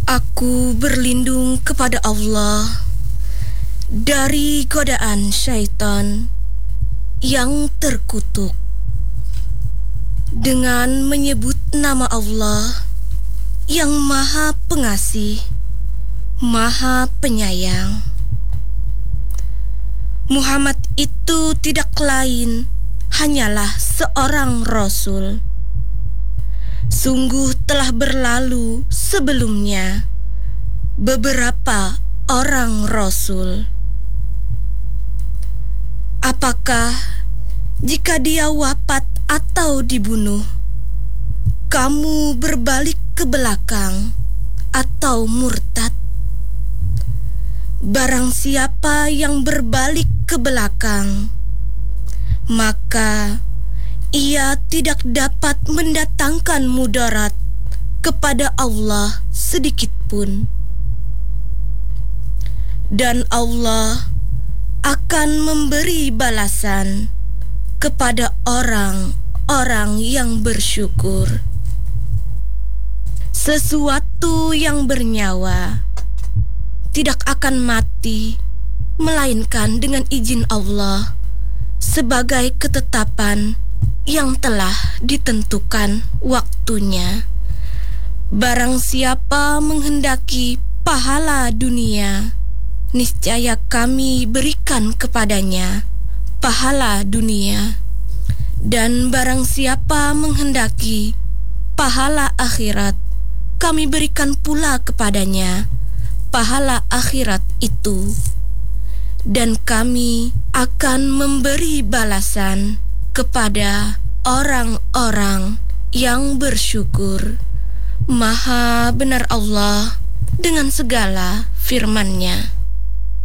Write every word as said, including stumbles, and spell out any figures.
Aku berlindung kepada Allah dari godaan syaitan yang terkutuk dengan menyebut nama Allah yang Maha Pengasih, Maha Penyayang. Muhammad itu tidak lain hanyalah seorang Rasul. Sungguh telah berlalu sebelumnya beberapa orang Rasul. Apakah jika dia wafat atau dibunuh, kamu berbalik ke belakang atau murtad? Barang siapa yang berbalik ke belakang, maka ia tidak dapat mendatangkan mudarat kepada Allah sedikit pun. Dan Allah akan memberi balasan kepada orang-orang yang bersyukur. Sesuatu yang bernyawa tidak akan mati melainkan dengan izin Allah sebagai ketetapan yang telah ditentukan waktunya. Barang siapa menghendaki pahala dunia, niscaya kami berikan kepadanya pahala dunia. Dan barang siapa menghendaki pahala akhirat, kami berikan pula kepadanya pahala akhirat itu. Dan kami akan memberi balasan kepada orang-orang yang bersyukur. Maha benar Allah dengan segala firman-Nya.